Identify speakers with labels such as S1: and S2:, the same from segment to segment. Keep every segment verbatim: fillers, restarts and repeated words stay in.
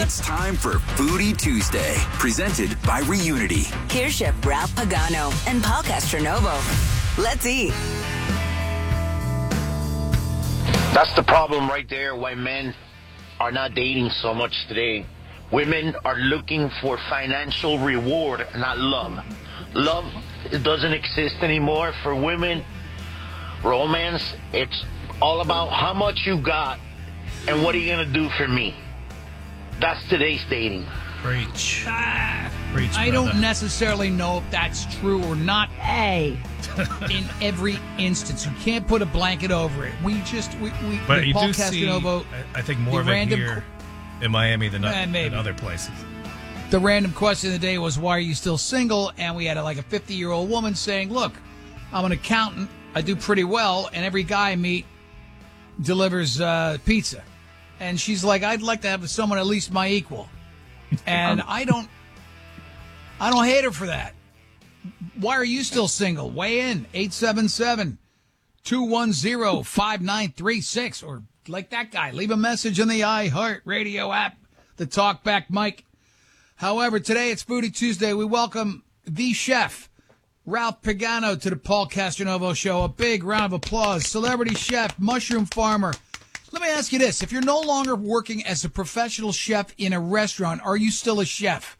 S1: It's time for Foodie Tuesday, presented by Reunity.
S2: Here's Chef Ralph Pagano and Paul Castronovo. Let's eat.
S3: That's the problem right there, why men are not dating so much today. Women are looking for financial reward, not love. Love doesn't exist anymore for women. Romance, it's all about how much you got and what are you going to do for me. That's today's dating.
S4: Preach.
S5: Ah,
S4: Preach,
S5: I
S4: brother.
S5: don't necessarily know if that's true or not. Hey, in every instance, you can't put a blanket over it. We just we we.
S4: But
S5: with
S4: you
S5: Paul
S4: do see,
S5: Castronovo,
S4: I I think, more
S5: the
S4: of it
S5: random
S4: here in Miami than,
S5: Eh,
S4: o-
S5: maybe.
S4: than other places.
S5: The random question of the day was, "Why are you still single?" And we had a, like a fifty-year-old woman saying, "Look, I'm an accountant. I do pretty well, and every guy I meet delivers uh, pizza." And she's like, "I'd like to have someone at least my equal." And I don't, I don't hate her for that. Why are you still single? Weigh in, eight seven seven, two one zero, five nine three six. Or like that guy, leave a message on the iHeart Radio app, the Talkback mic. However, today it's Foodie Tuesday. We welcome the chef, Ralph Pagano, to the Paul Castronovo Show. A big round of applause. Celebrity chef, mushroom farmer. Let me ask you this. If you're no longer working as a professional chef in a restaurant, are you still a chef?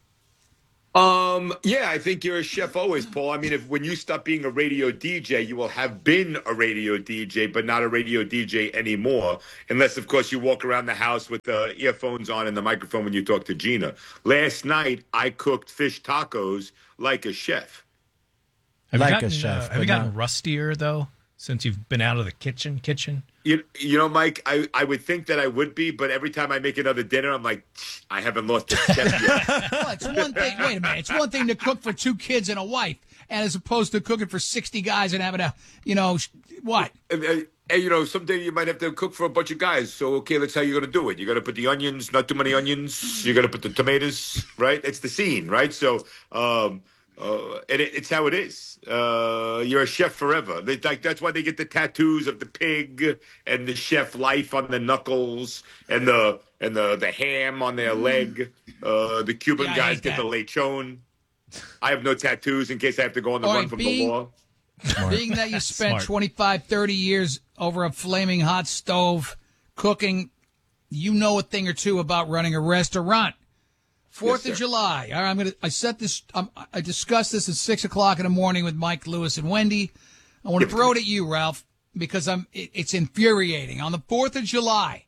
S6: Um, yeah, I think you're a chef always, Paul. I mean, if when you stop being a radio D J, you will have been a radio D J, but not a radio D J anymore. Unless, of course, you walk around the house with the earphones on and the microphone when you talk to Gina. Last night, I cooked fish tacos like a chef.
S4: Have
S7: Like
S4: you
S7: a
S4: gotten,
S7: chef,
S4: uh, have
S7: but
S4: you gotten
S7: not-
S4: rustier, though, since you've been out of the kitchen? Kitchen?
S6: You, you know, Mike, I, I would think that I would be, but every time I make another dinner, I'm like, I haven't lost a step yet.
S5: Well, it's one thing. Wait a minute. It's one thing to cook for two kids and a wife, and as opposed to cooking for sixty guys and having a, you know, sh- what?
S6: And, uh, and, you know, someday you might have to cook for a bunch of guys. So, okay, that's how you're going to do it. You're going to put the onions, not too many onions. You're going to put the tomatoes, right? It's the scene, right? So, um, uh, and it, it's how it is. Uh, you're a chef forever. They, like that's why they get the tattoos of the pig and the chef life on the knuckles and the and the, the ham on their leg. Uh, the Cuban
S5: Yeah, I
S6: guys
S5: hate
S6: get
S5: that.
S6: the lechon. I have no tattoos in case I have to go on the
S5: All
S6: run
S5: right,
S6: from
S5: being-
S6: the law.
S5: Being that you spent
S4: Smart.
S5: twenty-five, thirty years over a flaming hot stove cooking, you know a thing or two about running a restaurant. Fourth
S6: Yes,
S5: of
S6: sir.
S5: July. All right, I'm gonna. I set this. Um, I discussed this at six o'clock in the morning with Mike Lewis and Wendy. I want to
S6: Yes,
S5: throw it
S6: sir.
S5: at you, Ralph, because I'm. It, it's infuriating. On the Fourth of July,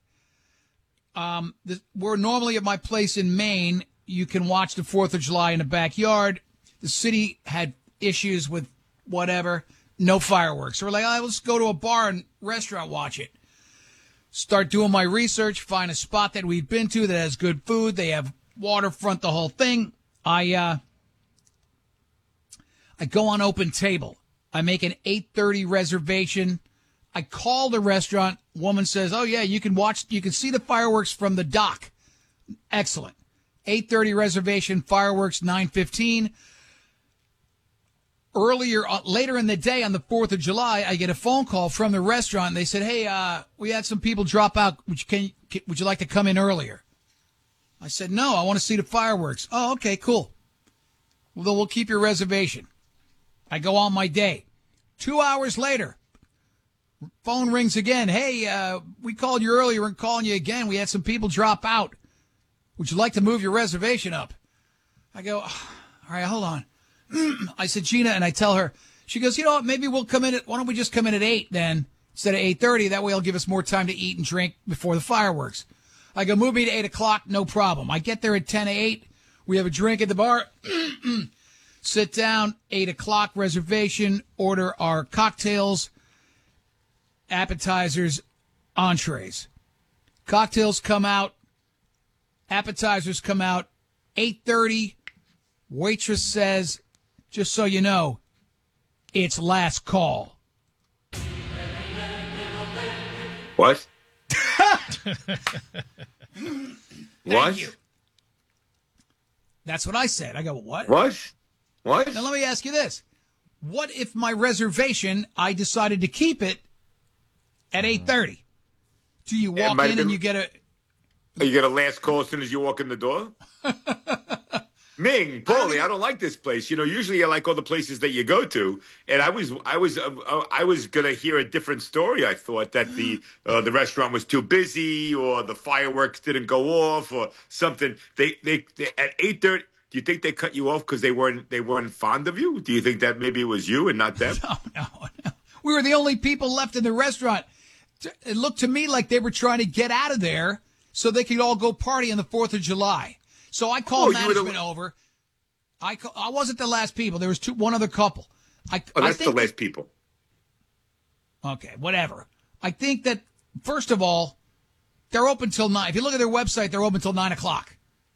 S5: um, the, we're normally at my place in Maine. You can watch the Fourth of July in the backyard. The city had issues with whatever, no fireworks. So we're like, oh, let's go to a bar and restaurant, watch it. Start doing my research, find a spot that we've been to that has good food. They have waterfront, the whole thing. I uh, I go on Open Table. I make an eight thirty reservation. I call the restaurant. Woman says, "Oh yeah, you can watch. You can see the fireworks from the dock." Excellent. eight thirty reservation. Fireworks nine fifteen. Earlier, uh, later in the day on the fourth of July, I get a phone call from the restaurant. And they said, "Hey, uh, we had some people drop out. Would you, can, can, would you like to come in earlier?" I said, "No, I want to see the fireworks." "Oh, okay, cool. Well, then we'll keep your reservation." I go on my day. Two hours later, phone rings again. "Hey, uh, we called you earlier and calling you again. We had some people drop out. Would you like to move your reservation up?" I go, "All right, hold on." I said, "Gina," and I tell her, she goes, "You know what, maybe we'll come in at, why don't we just come in at eight then instead of eight thirty? That way it'll give us more time to eat and drink before the fireworks." I go, "Move me to eight o'clock, no problem." I get there at ten to eight. We have a drink at the bar. Sit down, eight o'clock reservation, order our cocktails, appetizers, entrees. Cocktails come out, appetizers come out, eight thirty. Waitress says, "Just so you know, it's last call."
S6: What?
S5: Thank
S6: What?
S5: you. That's what I said. I go, "What?"
S6: What? What?
S5: Now let me ask you this. What if my reservation, I decided to keep it at eight thirty? Do you
S6: It
S5: walk
S6: might
S5: in
S6: have
S5: and
S6: been-
S5: you get a
S6: Are you gonna last call as soon as you walk in the door? Ming, Paulie, I don't like this place. You know, usually I like all the places that you go to, and I was, I was, uh, uh, I was gonna hear a different story. I thought that the uh, the restaurant was too busy, or the fireworks didn't go off, or something. They, they, they at eight thirty. Do you think they cut you off because they weren't they weren't fond of you? Do you think that maybe it was you and not them?
S5: No, no, no. We were the only people left in the restaurant. It looked to me like they were trying to get out of there so they could all go party on the fourth of July. So I called
S6: Oh, you were the-
S5: management over. I ca- I wasn't the last people. There was two, one other couple. I,
S6: Oh,
S5: I
S6: that's the
S5: think
S6: last people.
S5: Okay, whatever. I think that, first of all, they're open till nine. If you look at their website, they're open till nine o'clock.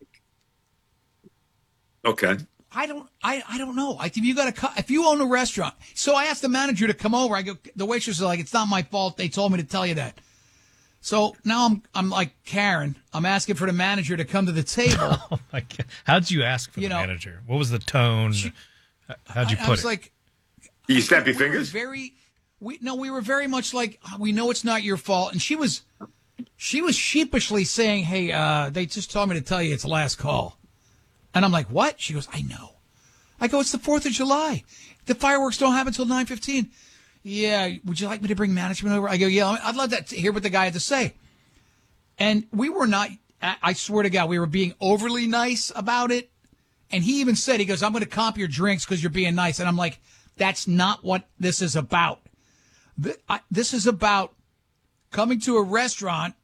S6: Okay.
S5: I don't, I, I don't know. I, if you got to, if you own a restaurant, so I asked the manager to come over. I go, the waitress is like, it's not my fault. They told me to tell you that. So now I'm, I'm like Karen. I'm asking for the manager to come to the table.
S4: Oh my God. How'd you ask for
S5: You
S4: the
S5: know,
S4: manager? What was the tone? How'd you
S5: I,
S4: put
S5: I was
S4: it?
S5: like,
S6: You snap your
S5: we were
S6: fingers?
S5: very, we no, we were very much like, we know it's not your fault. And she was, she was sheepishly saying, hey, uh, they just told me to tell you it's the last call. And I'm like, what? She goes, I know. I go, it's the fourth of July. The fireworks don't happen until nine fifteen. Yeah, would you like me to bring management over? I go, yeah, I'd love to hear what the guy had to say. And we were not, I I swear to God, we were being overly nice about it. And he even said, he goes, I'm going to comp your drinks because you're being nice. And I'm like, that's not what this is about. Th- I- This is about coming to a restaurant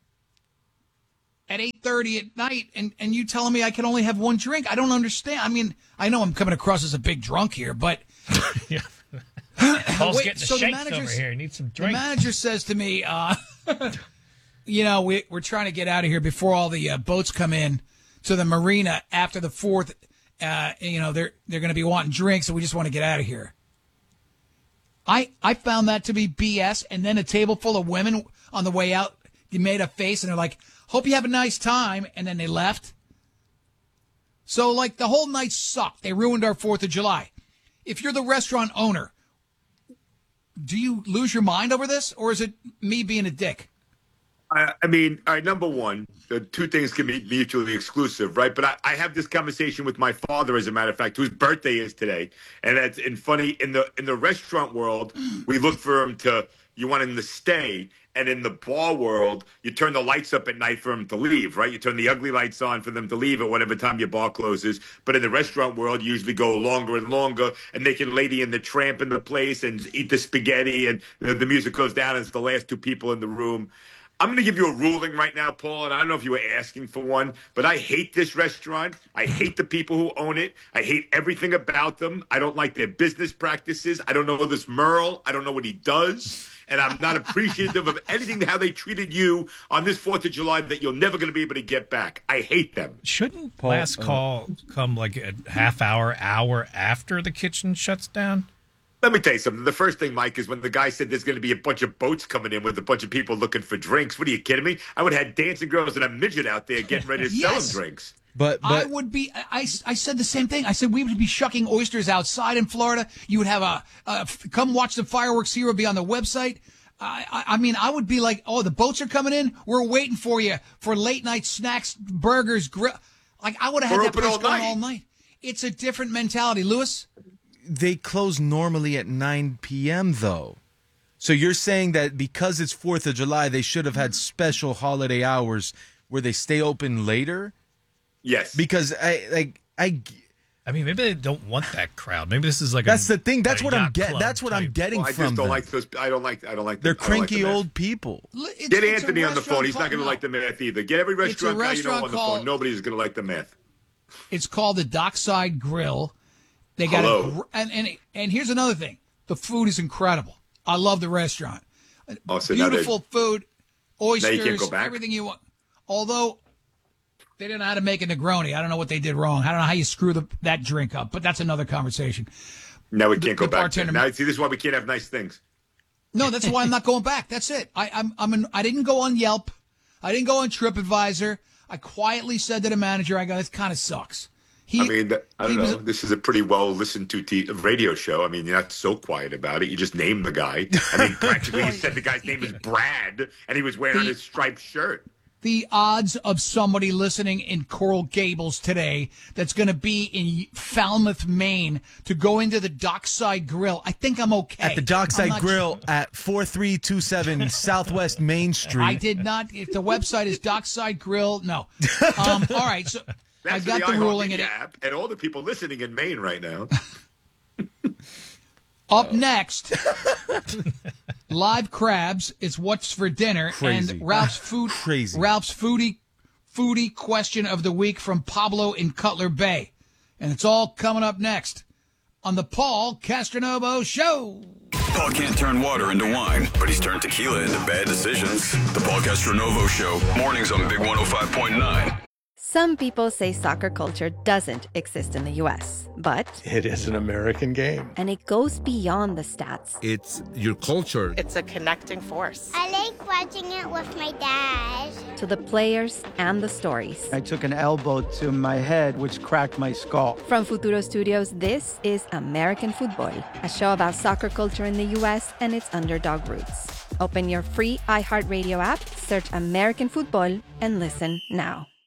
S5: at eight thirty at night and, and you telling me I can only have one drink. I don't understand. I mean, I know I'm coming across as a big drunk here, but
S4: Yeah. Paul's
S5: Wait,
S4: getting the
S5: so the
S4: shakes
S5: manager's-
S4: over here. He needs some
S5: the
S4: drink.
S5: manager says to me, uh, you know, we, we're trying to get out of here before all the uh, boats come in to the marina after the fourth. Uh, you know, they're they're going to be wanting drinks, and we just want to get out of here. I I found that to be B S. And then a table full of women on the way out, they made a face, and they're like, hope you have a nice time, and then they left. So, like, the whole night sucked. They ruined our fourth of July. If you're the restaurant owner, do you lose your mind over this, or is it me being a dick?
S6: I, I mean, all right, number one, the two things can be mutually exclusive, right? But I, I have this conversation with my father, as a matter of fact, whose birthday is today. And that's in funny in the in the restaurant world, we look for him to you want him to stay. And in the bar world, you turn the lights up at night for them to leave, right? You turn the ugly lights on for them to leave at whatever time your bar closes. But in the restaurant world, you usually go longer and longer, and they can Lady in the Tramp in the place and eat the spaghetti, and the, the music goes down, and it's the last two people in the room. I'm going to give you a ruling right now, Paul, and I don't know if you were asking for one, but I hate this restaurant. I hate the people who own it. I hate everything about them. I don't like their business practices. I don't know this Merle. I don't know what he does. And I'm not appreciative of anything, how they treated you on this fourth of July that you're never going to be able to get back. I hate them.
S4: Shouldn't
S7: Paul,
S4: last
S7: uh,
S4: call come like a half hour, hour after the kitchen shuts down?
S6: Let me tell you something. The first thing, Mike, is when the guy said there's going to be a bunch of boats coming in with a bunch of people looking for drinks. What are you kidding me? I would have had dancing girls and a midget out there getting ready to sell
S5: Yes.
S6: them drinks.
S7: But
S5: I
S7: but
S5: would be. I, I said the same thing. I said we would be shucking oysters outside in Florida. You would have a, a come watch the fireworks here. Would be on the website. I, I, I mean, I would be like, oh, the boats are coming in. We're waiting for you for late night snacks, burgers, grill. Like I would have had
S6: We're
S5: that
S6: open
S5: place
S6: all
S5: going
S6: night.
S5: all night. It's a different mentality, Lewis.
S7: they close normally at nine p.m. though. So you're saying that because it's fourth of July, they should have had special holiday hours where they stay open later?
S6: Yes.
S7: Because I like I
S4: I mean, maybe they don't want that crowd. Maybe this is like
S7: that's
S4: a,
S7: the thing. That's
S4: a
S7: what I'm
S4: yacht
S7: getting.
S4: club
S7: That's what I'm
S4: type.
S7: getting
S6: Well, I
S7: from
S6: just don't
S7: them.
S6: like those. I don't like. I don't like.
S7: They're
S6: the, I don't like
S7: cranky
S6: the math.
S7: old people.
S5: It's-
S6: Get
S5: it's a
S6: Anthony on the phone.
S5: restaurant
S6: He's not
S5: called-
S6: going to like the math either. Get every restaurant guy you know
S5: restaurant
S6: on the
S5: called-
S6: phone. Nobody's going to like the math.
S5: It's called the Dockside Grill. They got
S6: Hello.
S5: a, gr- and, and and here's another thing. The food is incredible. I love the restaurant.
S6: Oh, so now they-
S5: Beautiful food, oysters,
S6: can't go back?
S5: everything you want. Although they didn't know how to make a Negroni. I don't know what they did wrong. I don't know how you screw the, that drink up, but that's another conversation.
S6: Now we can't go
S5: the
S6: back.
S5: bartender-
S6: Now see, this is why we can't have nice things.
S5: No, that's why I'm not going back. That's it. I, I'm I'm an, I didn't go on Yelp. I didn't go on TripAdvisor. I quietly said to the manager, I go, this kind of sucks. He,
S6: I mean, I
S5: he
S6: don't
S5: was-
S6: know. This is a pretty well listened to t- radio show. I mean, you're not so quiet about it. You just named the guy. I mean, practically you said the guy's name is Brad, and he was wearing
S5: The-
S6: his striped shirt.
S5: the odds of somebody listening in Coral Gables today that's going to be in Falmouth, Maine to go into the Dockside Grill? I think I'm okay.
S7: At the Dockside Grill at four three two seven Southwest Main Street.
S5: I did not. If the website is Dockside Grill, no. Um, all right, so
S6: That's
S5: I got
S6: the,
S5: the ruling. And
S6: app, and all the people listening in Maine right now.
S5: Up next, live crabs is what's for dinner,
S7: Crazy.
S5: and Ralph's food.
S7: Crazy.
S5: Ralph's foodie foodie question of the week from Pablo in Cutler Bay, and it's all coming up next on the Paul Castronovo Show.
S1: Paul can't turn water into wine, but he's turned tequila into bad decisions. The Paul Castronovo Show, mornings on Big one oh five point nine.
S8: Some people say soccer culture doesn't exist in the U S, but
S9: it is an American game.
S8: And it goes beyond the stats.
S10: It's your culture.
S11: It's a connecting force.
S12: I like watching it with my dad.
S8: To the players and the stories.
S13: I took an elbow to my head, which cracked my skull.
S8: From Futuro Studios, this is American Football, a show about soccer culture in the U S and its underdog roots. Open your free iHeartRadio app, search American Football, and listen now.